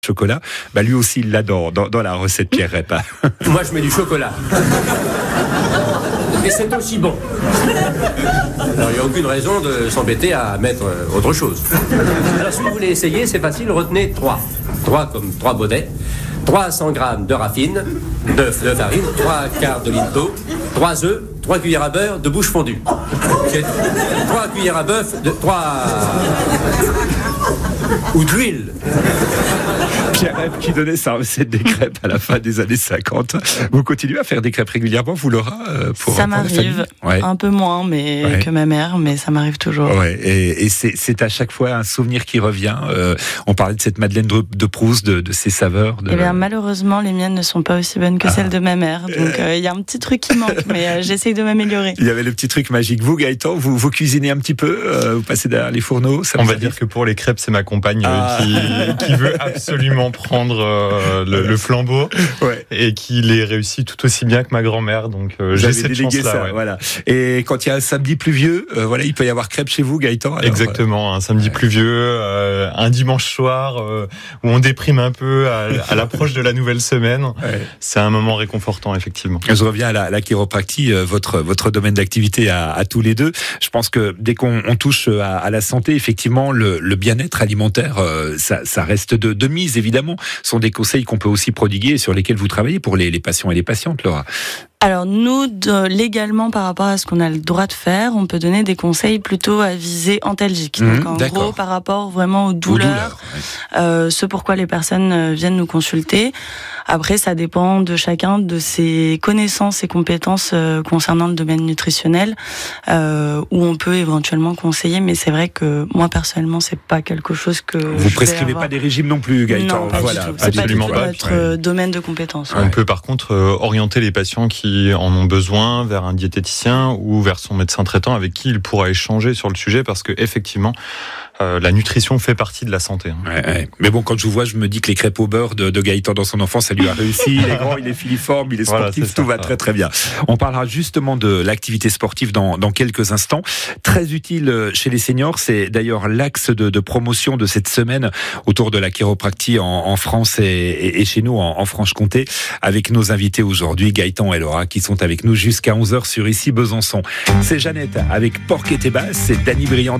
chocolat, lui aussi il l'a dans la recette Pierre Repa. Moi je mets du chocolat. Et c'est aussi bon. Alors il n'y a aucune raison de s'embêter à mettre autre chose. Alors si vous voulez essayer, c'est facile, retenez 3. 3 comme 3 baudets, 300 grammes de raffine, de farine, 3 quarts de litre d'eau, 3 œufs, 3 cuillères à beurre de bouche fondue. 3 cuillères à bœuf, 3... ou d'huile. Pierre Repa qui donnait sa recette des crêpes à la fin des années 50. Vous continuez à faire des crêpes régulièrement, vous Laura, pour ça m'arrive, un peu moins que ma mère, mais ça m'arrive toujours. Ouais, et c'est à chaque fois un souvenir qui revient. On parlait de cette Madeleine de Proust, de ses saveurs. Eh bien, malheureusement, les miennes ne sont pas aussi bonnes que celles de ma mère. Donc, il y a un petit truc qui manque, mais j'essaye de m'améliorer. Il y avait le petit truc magique. Vous, Gaëtan, vous cuisinez un petit peu, vous passez derrière les fourneaux. On va dire que pour les crêpes, c'est ma compagne qui veut absolument prendre le flambeau et qui les réussit tout aussi bien que ma grand-mère. Donc, j'ai cette chance-là. Voilà. Et quand il y a un samedi pluvieux, il peut y avoir crêpes chez vous, Gaëtan. Alors, exactement, un samedi pluvieux, un dimanche soir où on déprime un peu à l'approche de la nouvelle semaine. C'est un moment réconfortant, effectivement. Je reviens à la chiropractie, votre domaine d'activité à tous les deux. Je pense que dès qu'on touche à la santé, effectivement, le bien-être alimentaire, ça reste de mise, évidemment. Ce sont des conseils qu'on peut aussi prodiguer et sur lesquels vous travaillez pour les patients et les patientes, Laura. Alors nous, légalement, par rapport à ce qu'on a le droit de faire, on peut donner des conseils plutôt à visée antalgique. Donc en gros, par rapport vraiment aux douleurs, ce pourquoi les personnes viennent nous consulter. Après, ça dépend de chacun, de ses connaissances et compétences concernant le domaine nutritionnel, où on peut éventuellement conseiller. Mais c'est vrai que moi, personnellement, c'est pas quelque chose que vous prescrivez pas des régimes non plus, Gaëtan. Non, pas du tout. C'est absolument pas notre domaine de compétences. On peut par contre orienter les patients qui en ont besoin vers un diététicien ou vers son médecin traitant avec qui il pourra échanger sur le sujet, parce que effectivement la nutrition fait partie de la santé. Mais bon, quand je vous vois, je me dis que les crêpes au beurre de Gaëtan dans son enfance, ça lui a réussi. Il est grand, il est filiforme, il est sportif, tout va très très bien. On parlera justement de l'activité sportive dans quelques instants. Très utile chez les seniors, c'est d'ailleurs l'axe de promotion de cette semaine autour de la chiropractie en France et chez nous en Franche-Comté, avec nos invités aujourd'hui, Gaëtan et Laura, qui sont avec nous jusqu'à 11h sur Ici Besançon. C'est Jeannette avec Porc et Tébas, c'est Dany Briand